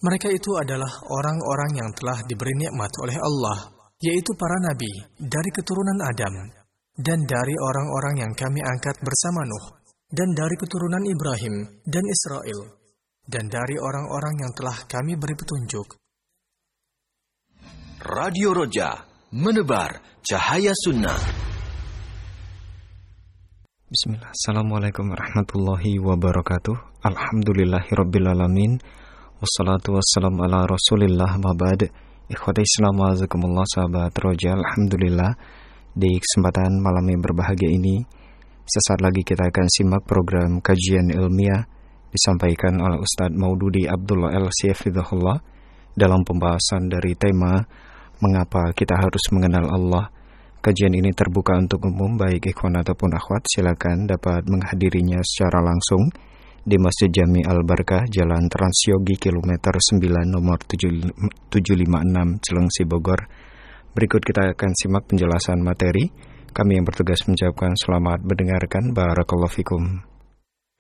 Mereka itu adalah orang-orang yang telah diberi nikmat oleh Allah, yaitu para nabi dari keturunan Adam, dan dari orang-orang yang kami angkat bersama Nuh, dan dari keturunan Ibrahim dan Israel, dan dari orang-orang yang telah kami beri petunjuk. Radio Roja, menebar cahaya sunnah. Bismillah. Assalamualaikum warahmatullahi wabarakatuh. Alhamdulillahirrabbilalamin. Wassalatu wassalamu ala rasulillah mabad. Ikhwati Islam wa'azakumullah, sahabat Roja. Alhamdulillah, di kesempatan malam yang berbahagia ini, sesaat lagi kita akan simak program kajian ilmiah disampaikan oleh Ustadz Maududi Abdullah Al-Siyafidahullah dalam pembahasan dari tema Mengapa kita harus mengenal Allah. Kajian ini terbuka untuk umum, baik ikhwan ataupun akhwat. Silakan dapat menghadirinya secara langsung di Masjid Jami Al-Barkah, Jalan Transyogi kilometer 9 nomor 756 Cilengsi Bogor. Berikut kita akan simak penjelasan materi. Kami yang bertugas mengucapkan selamat mendengarkan. Barakallahu fikum.